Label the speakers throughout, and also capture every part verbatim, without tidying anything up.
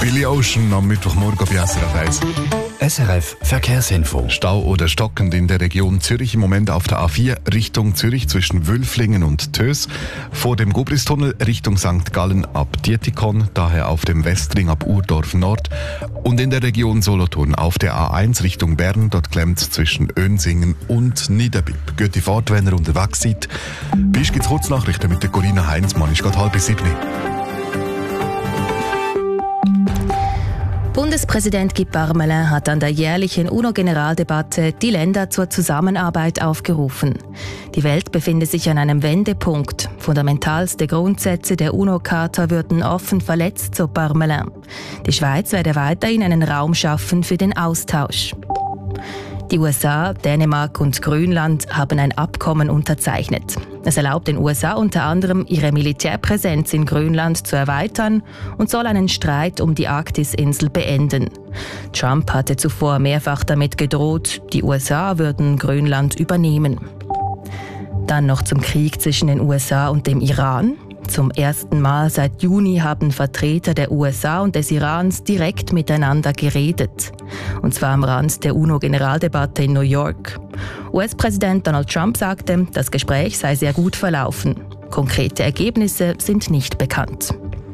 Speaker 1: Billy Ocean am Mittwochmorgen bei S R F eins.
Speaker 2: S R F Verkehrsinfo.
Speaker 1: Stau oder stockend in der Region Zürich im Moment auf der A vier Richtung Zürich zwischen Wülflingen und Tös. Vor dem Gubristunnel Richtung Sankt Gallen ab Dietikon, daher auf dem Westring ab Urdorf Nord. Und in der Region Solothurn auf der A eins Richtung Bern, dort klemmt zwischen Önsingen und Niederbipp. Gute Fahrt, wenn ihr unterwegs seid. Bis gibt's Kurznachrichten mit der Corinna Heinzmann. Ist gerade halb bis sieben.
Speaker 3: Bundespräsident Guy Parmelin hat an der jährlichen UNO-Generaldebatte die Länder zur Zusammenarbeit aufgerufen. Die Welt befinde sich an einem Wendepunkt. Fundamentalste Grundsätze der UNO-Charta würden offen verletzt, so Parmelin. Die Schweiz werde weiterhin einen Raum schaffen für den Austausch. Die U S A, Dänemark und Grönland haben ein Abkommen unterzeichnet. Es erlaubt den U S A unter anderem, ihre Militärpräsenz in Grönland zu erweitern und soll einen Streit um die Arktisinsel beenden. Trump hatte zuvor mehrfach damit gedroht, die U S A würden Grönland übernehmen. Dann noch zum Krieg zwischen den U S A und dem Iran. Zum ersten Mal seit Juni haben Vertreter der U S A und des Irans direkt miteinander geredet. Und zwar am Rand der UNO-Generaldebatte in New York. U S-Präsident Donald Trump sagte, das Gespräch sei sehr gut verlaufen. Konkrete Ergebnisse sind nicht bekannt.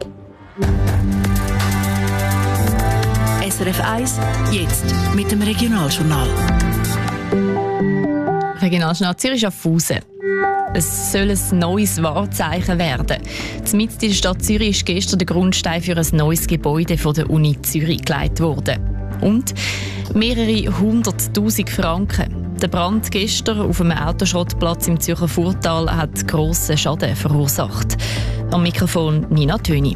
Speaker 4: S R F eins, jetzt mit dem Regionaljournal.
Speaker 5: Regionaljournal Zürich-Schaffhausen. Es soll ein neues Wahrzeichen werden. Mitten in der Stadt Zürich ist gestern der Grundstein für ein neues Gebäude von der Uni Zürich gelegt worden. Und mehrere hunderttausend Franken. Der Brand gestern auf einem Autoschrottplatz im Zürcher Furtal hat grossen Schaden verursacht. Am Mikrofon Nina Töni.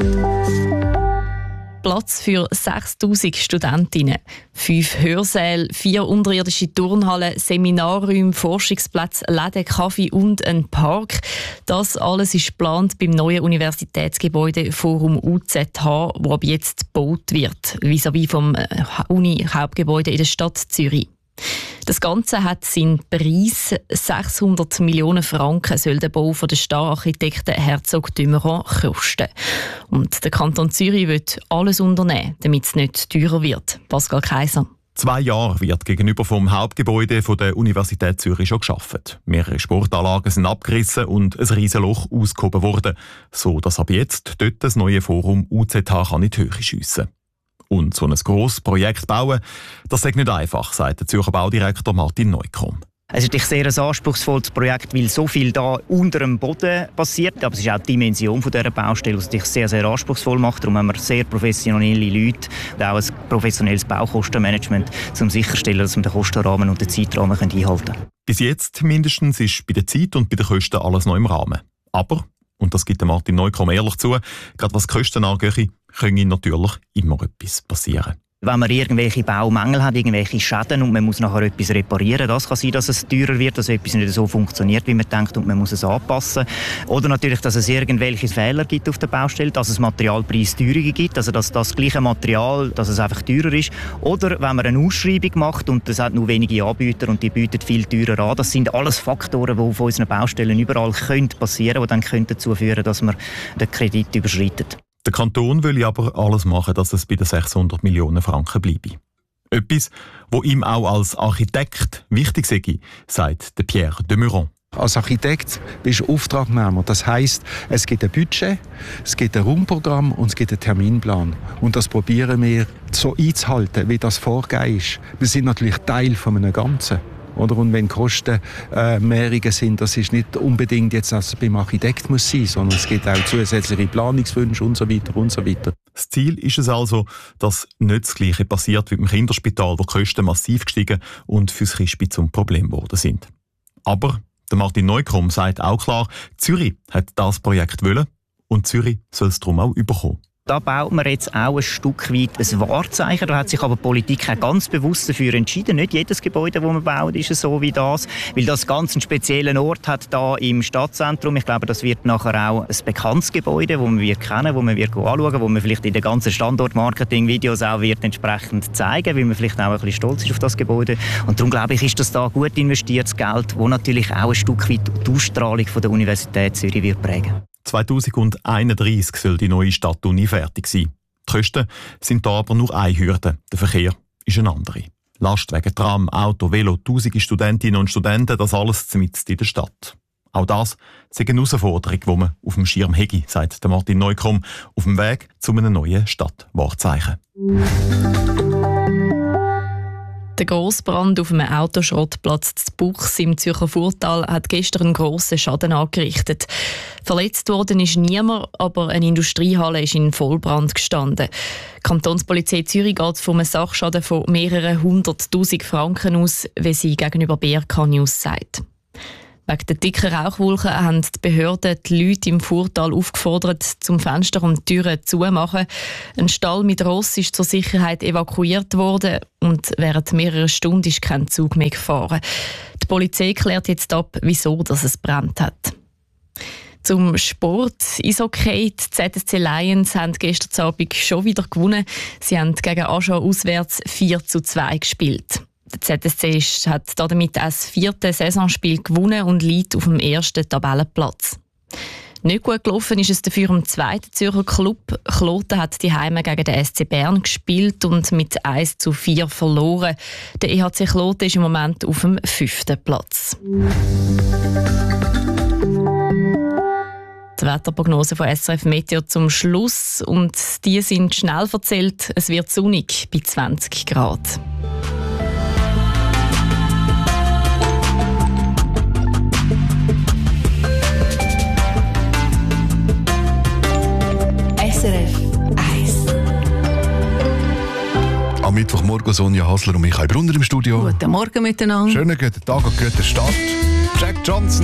Speaker 5: Platz für sechstausend Studentinnen. Fünf Hörsäle, vier unterirdische Turnhallen, Seminarräume, Forschungsplätze, Läden, Kaffee und ein Park. Das alles ist geplant beim neuen Universitätsgebäude Forum U Z H, das ab jetzt gebaut wird, vis-à-vis vom Uni-Hauptgebäude in der Stadt Zürich. Das Ganze hat seinen Preis. sechshundert Millionen Franken soll der Bau von der Stararchitekten Herzog Dümmeron kosten. Und der Kanton Zürich will alles unternehmen, damit es nicht teurer wird. Pascal Kaiser.
Speaker 6: Zwei Jahre wird gegenüber vom Hauptgebäude von der Universität Zürich schon geschaffen. Mehrere Sportanlagen sind abgerissen und ein Riesenloch ausgehoben worden, so dass ab jetzt dort das neue Forum U Z H kann in die Höhe schiessen. Und so ein grosses Projekt bauen, das ist nicht einfach, sagt der Zürcher Baudirektor Martin Neukromm.
Speaker 7: Es ist sehr ein anspruchsvolles Projekt, weil so viel da unter dem Boden passiert. Aber es ist auch die Dimension dieser Baustelle, die es sehr, sehr anspruchsvoll macht. Darum haben wir sehr professionelle Leute und auch ein professionelles Baukostenmanagement, um sicherzustellen, dass wir den Kostenrahmen und den Zeitrahmen einhalten können.
Speaker 6: Bis jetzt mindestens ist bei der Zeit und bei den Kosten alles noch im Rahmen. Aber, und das gibt Martin Neukromm ehrlich zu, gerade was die Kosten angeht, können natürlich immer etwas passieren.
Speaker 7: Wenn man irgendwelche Baumängel hat, irgendwelche Schäden und man muss nachher etwas reparieren, das kann sein, dass es teurer wird, dass etwas nicht so funktioniert, wie man denkt und man muss es anpassen. Oder natürlich, dass es irgendwelche Fehler gibt auf der Baustelle, dass es Materialpreisteuerungen gibt, also dass das gleiche Material, dass es einfach teurer ist. Oder wenn man eine Ausschreibung macht und es hat nur wenige Anbieter und die bieten viel teurer an. Das sind alles Faktoren, die auf unseren Baustellen überall können passieren, die dann können dazu führen, dass man den Kredit überschreitet.
Speaker 6: Der Kanton will aber alles machen, dass es bei den sechshundert Millionen Franken bleibe. Etwas, wo ihm auch als Architekt wichtig sei, sagt der Pierre de Meuron.
Speaker 8: Als Architekt bist du Auftragnehmer. Das heisst, es gibt ein Budget, es gibt ein Raumprogramm und es gibt einen Terminplan. Und das probieren wir so einzuhalten, wie das vorgegeben ist. Wir sind natürlich Teil von einem Ganzen. Oder? Und wenn Kosten äh, mehrere sind, das ist nicht unbedingt jetzt, dass es beim Architekt muss sein, sondern es gibt auch zusätzliche Planungswünsche und so weiter und so weiter.
Speaker 6: Das Ziel ist es also, dass nicht das Gleiche passiert wie beim Kinderspital, wo die Kosten massiv gestiegen und fürs Kispi zum Problem geworden sind. Aber der Martin Neukromm sagt auch klar, Zürich hat das Projekt wollen und Zürich soll es darum auch überkommen.
Speaker 7: Da baut man jetzt auch ein Stück weit ein Wahrzeichen. Da hat sich aber die Politik auch ganz bewusst dafür entschieden. Nicht jedes Gebäude, das man baut, ist so wie das. Weil das ganz einen speziellen Ort hat da im Stadtzentrum. Ich glaube, das wird nachher auch ein bekanntes Gebäude, das man wird kennen, das man wird anschauen, wo man vielleicht in den ganzen Standort-Marketing-Videos auch wird entsprechend zeigen, weil man vielleicht auch ein bisschen stolz ist auf das Gebäude. Und darum glaube ich, ist das da gut investiertes Geld, das natürlich auch ein Stück weit die Ausstrahlung von der Universität Zürich wird prägen.
Speaker 6: zweitausendeinunddreißig soll die neue Stadtuni fertig sein. Die Kosten sind da aber nur eine Hürde. Der Verkehr ist eine andere. Lastwagen, Tram, Auto, Velo, tausende Studentinnen und Studenten, das alles mitten in der Stadt. Auch das ist eine Herausforderung, die man auf dem Schirm hege, sagt Martin Neukomm, auf dem Weg zu einem neuen Stadtwahrzeichen.
Speaker 5: Der Grossbrand auf einem Autoschrottplatz zu Buchs im Zürcher Furtal hat gestern einen grossen Schaden angerichtet. Verletzt worden ist niemand, aber eine Industriehalle ist in Vollbrand gestanden. Die Kantonspolizei Zürich geht von einem Sachschaden von mehreren hunderttausend Franken aus, wie sie gegenüber B R K News sagt. Wegen der dicken Rauchwolken haben die Behörden die Leute im Furtal aufgefordert, zum Fenster und die Türen zumachen. Ein Stall mit Ross ist zur Sicherheit evakuiert worden und während mehrerer Stunden ist kein Zug mehr gefahren. Die Polizei klärt jetzt ab, wieso dass es brennt hat. Zum Sport. Eishockey. Die Z S C Lions haben gestern Abend schon wieder gewonnen. Sie haben gegen Aschau auswärts vier zu zwei gespielt. Der Z S C ist, hat damit das vierte Saisonspiel gewonnen und liegt auf dem ersten Tabellenplatz. Nicht gut gelaufen ist es dafür im zweiten Zürcher Club. Kloten hat die Heime gegen den S C Bern gespielt und mit eins zu vier verloren. Der E H C Kloten ist im Moment auf dem fünften Platz. Die Wetterprognose von S R F Meteo zum Schluss. Und die sind schnell erzählt. Es wird sonnig bei zwanzig Grad.
Speaker 4: S R F eins.
Speaker 1: Am Mittwochmorgen Sonja Hasler und Michael Brunner im Studio.
Speaker 9: Guten Morgen miteinander.
Speaker 1: Schönen guten Tag und guten Start. Jack Johnson.